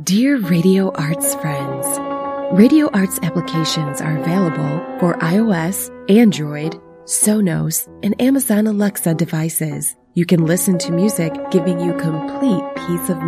Dear Radio Arts friends, Radio Arts applications are available for iOS, Android, Sonos, and Amazon Alexa devices. You can listen to music giving you complete peace of